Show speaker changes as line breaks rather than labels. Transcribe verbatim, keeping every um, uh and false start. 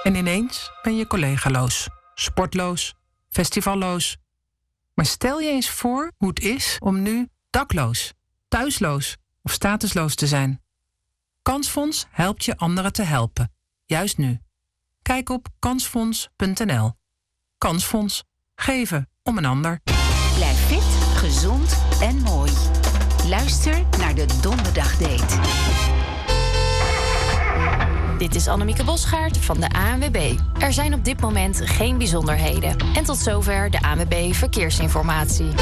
En ineens ben je collegaloos, sportloos, festivalloos. Maar stel je eens voor hoe het is om nu dakloos, thuisloos of statusloos te zijn. Kansfonds helpt je anderen te helpen, juist nu. Kijk op kansfonds punt n l. Kansfonds. Geven om een ander.
Blijf fit, gezond en mooi. Luister naar de Donderdagdate.
Dit is Annemieke Bosgaard van de A N W B. Er zijn op dit moment geen bijzonderheden. En tot zover de A N W B Verkeersinformatie.